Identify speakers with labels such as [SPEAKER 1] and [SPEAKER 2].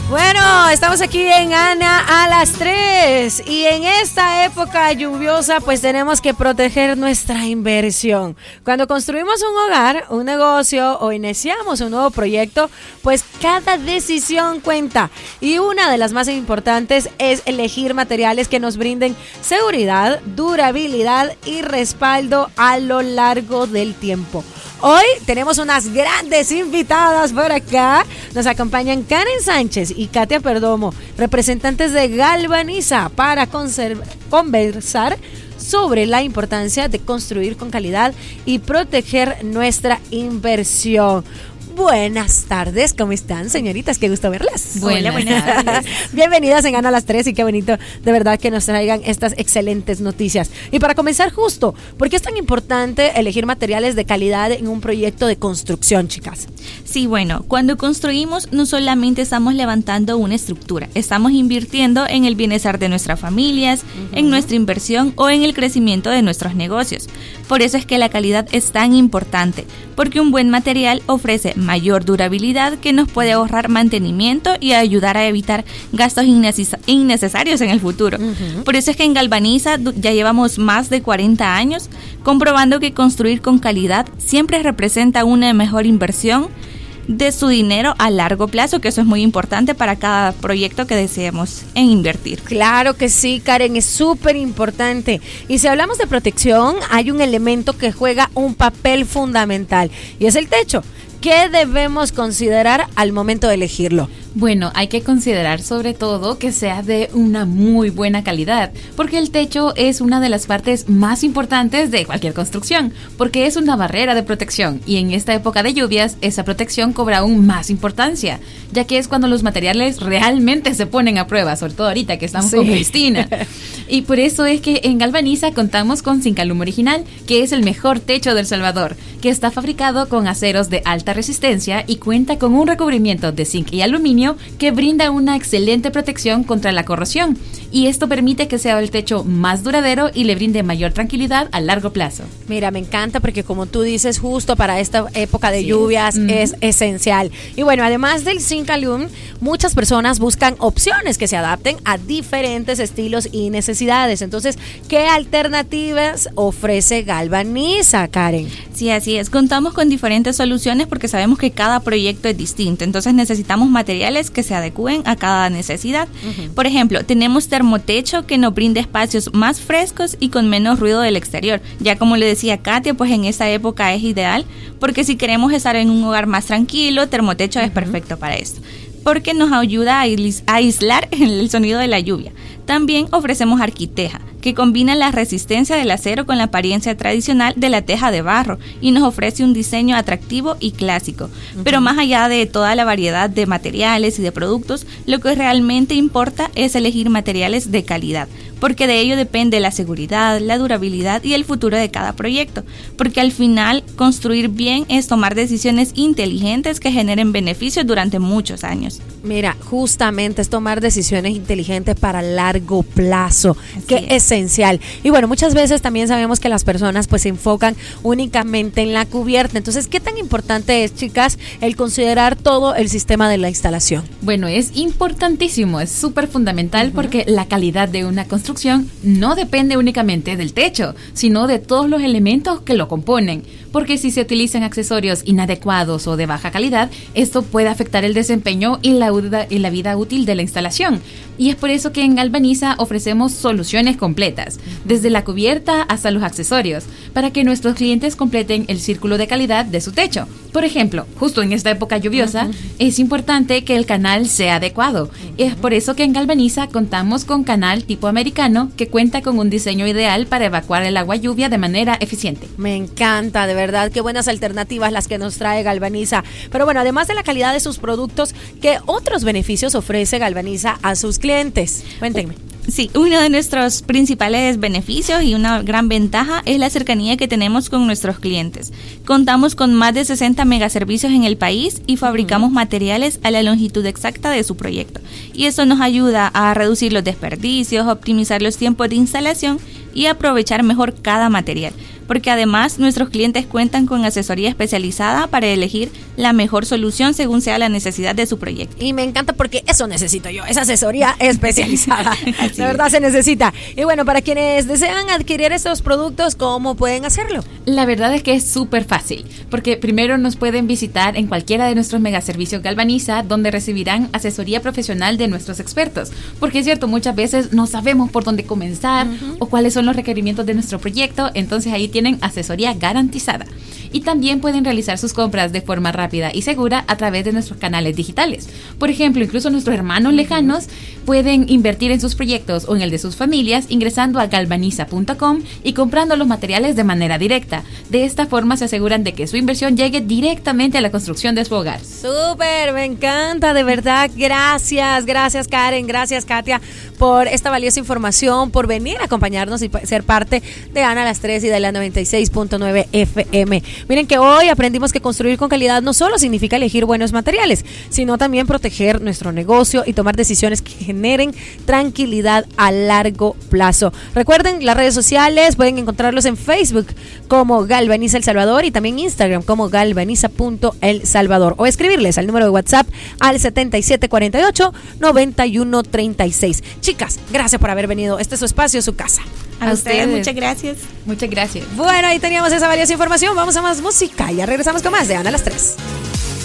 [SPEAKER 1] Bueno, estamos aquí en Ana a las 3 y en esta época lluviosa pues tenemos que proteger nuestra inversión. Cuando construimos un hogar, un negocio o iniciamos un nuevo proyecto, pues cada decisión cuenta y una de las más importantes es elegir materiales que nos brinden seguridad, durabilidad y respaldo a lo largo del tiempo. Hoy tenemos unas grandes invitadas por acá. Nos acompañan Karen Sánchez y Katia Perdomo, representantes de Galvaniza, para conversar sobre la importancia de construir con calidad y proteger nuestra inversión. Buenas tardes, ¿cómo están, señoritas? Qué gusto verlas.
[SPEAKER 2] Buenas tardes.
[SPEAKER 1] Bienvenidas en Ana a las 3 y qué bonito, de verdad, que nos traigan estas excelentes noticias. Y para comenzar justo, ¿por qué es tan importante elegir materiales de calidad en un proyecto de construcción, chicas?
[SPEAKER 2] Sí, bueno, cuando construimos no solamente estamos levantando una estructura, estamos invirtiendo en el bienestar de nuestras familias, en nuestra inversión o en el crecimiento de nuestros negocios. Por eso es que la calidad es tan importante, porque un buen material ofrece mayor durabilidad que nos puede ahorrar mantenimiento y ayudar a evitar gastos innecesarios en el futuro. Por eso es que en Galvaniza ya llevamos más de 40 años comprobando que construir con calidad siempre representa una mejor inversión de su dinero a largo plazo, que eso es muy importante para cada proyecto que deseemos invertir.
[SPEAKER 1] Claro que sí, Karen, es súper importante. Y si hablamos de protección, hay un elemento que juega un papel fundamental y es el techo. ¿Qué debemos considerar al momento de elegirlo?
[SPEAKER 3] Bueno, hay que considerar sobre todo que sea de una muy buena calidad, porque el techo es una de las partes más importantes de cualquier construcción, porque es una barrera de protección y en esta época de lluvias esa protección cobra aún más importancia, ya que es cuando los materiales realmente se ponen a prueba, sobre todo ahorita que estamos con Cristina. Y por eso es que en Galvaniza contamos con Zincalum Original, que es el mejor techo del Salvador, que está fabricado con aceros de alta resistencia y cuenta con un recubrimiento de zinc y aluminio que brinda una excelente protección contra la corrosión, y esto permite que sea el techo más duradero y le brinde mayor tranquilidad a largo plazo.
[SPEAKER 1] Mira, me encanta porque como tú dices, justo para esta época de lluvias es esencial. Y bueno, además del Zincalum, muchas personas buscan opciones que se adapten a diferentes estilos y necesidades. Entonces, ¿qué alternativas ofrece Galvaniza, Karen?
[SPEAKER 2] Sí, así es. Contamos con diferentes soluciones porque sabemos que cada proyecto es distinto. Entonces necesitamos materiales que se adecúen a cada necesidad. Por ejemplo, tenemos termotecho que nos brinda espacios más frescos y con menos ruido del exterior. Ya como le decía Katia, pues en esta época es ideal porque si queremos estar en un hogar más tranquilo, termotecho es perfecto para esto, porque nos ayuda a aislar el sonido de la lluvia. También ofrecemos arquiteja, que combina la resistencia del acero con la apariencia tradicional de la teja de barro y nos ofrece un diseño atractivo y clásico. Pero más allá de toda la variedad de materiales y de productos, lo que realmente importa es elegir materiales de calidad, porque de ello depende la seguridad, la durabilidad y el futuro de cada proyecto, porque al final construir bien es tomar decisiones inteligentes que generen beneficios durante muchos años.
[SPEAKER 1] Mira, justamente es tomar decisiones inteligentes para largo plazo, que es esencial. Y bueno, muchas veces también sabemos que las personas pues se enfocan únicamente en la cubierta. Entonces, ¿qué tan importante es, chicas, el considerar todo el sistema de la instalación?
[SPEAKER 3] Bueno, es importantísimo, es súper fundamental porque la calidad de una construcción no depende únicamente del techo, sino de todos los elementos que lo componen. Porque si se utilizan accesorios inadecuados o de baja calidad, esto puede afectar el desempeño y la vida útil de la instalación. Y es por eso que en Galvaniza ofrecemos soluciones completas, desde la cubierta hasta los accesorios, para que nuestros clientes completen el círculo de calidad de su techo. Por ejemplo, justo en esta época lluviosa, es importante que el canal sea adecuado. Es por eso que en Galvaniza contamos con canal tipo americano, que cuenta con un diseño ideal para evacuar el agua lluvia de manera eficiente.
[SPEAKER 1] Me encanta, de verdad, qué buenas alternativas las que nos trae Galvaniza. Pero bueno, además de la calidad de sus productos, ¿qué otros beneficios ofrece Galvaniza a sus clientes? Cuéntenme.
[SPEAKER 2] Sí, uno de nuestros principales beneficios y una gran ventaja es la cercanía que tenemos con nuestros clientes. Contamos con más de 60 megaservicios en el país y fabricamos materiales a la longitud exacta de su proyecto. Y eso nos ayuda a reducir los desperdicios, optimizar los tiempos de instalación y aprovechar mejor cada material. porque además nuestros clientes cuentan con asesoría especializada para elegir la mejor solución según sea la necesidad de su proyecto.
[SPEAKER 1] Y me encanta porque eso necesito yo, esa asesoría especializada. De verdad se necesita. Y bueno, para quienes desean adquirir estos productos, ¿cómo pueden hacerlo?
[SPEAKER 3] La verdad es que es súper fácil, porque primero nos pueden visitar en cualquiera de nuestros megaservicios Galvaniza, donde recibirán asesoría profesional de nuestros expertos. Porque es cierto, muchas veces no sabemos por dónde comenzar o cuáles son los requerimientos de nuestro proyecto, entonces ahí tienen asesoría garantizada. Y también pueden realizar sus compras de forma rápida y segura a través de nuestros canales digitales. Por ejemplo, incluso nuestros hermanos lejanos pueden invertir en sus proyectos o en el de sus familias ingresando a galvaniza.com y comprando los materiales de manera directa. De esta forma se aseguran de que su inversión llegue directamente a la construcción de su hogar.
[SPEAKER 1] Súper, me encanta, de verdad. Gracias Karen, gracias Katia por esta valiosa información, por venir a acompañarnos y ser parte de Ana a las 3 y de la 96.9 FM. Miren que hoy aprendimos que construir con calidad no solo significa elegir buenos materiales, sino también proteger nuestro negocio y tomar decisiones que generen tranquilidad a largo plazo. Recuerden, las redes sociales pueden encontrarlos en Facebook como Galvaniza El Salvador y también Instagram como galvaniza.elsalvador o escribirles al número de WhatsApp al 7748-9136. Chicas, gracias por haber venido. Este es su espacio, su casa.
[SPEAKER 2] A ustedes, muchas gracias.
[SPEAKER 3] Muchas gracias.
[SPEAKER 1] Bueno, ahí teníamos esa valiosa información. Vamos a más música. Ya regresamos con más de Ana a las 3.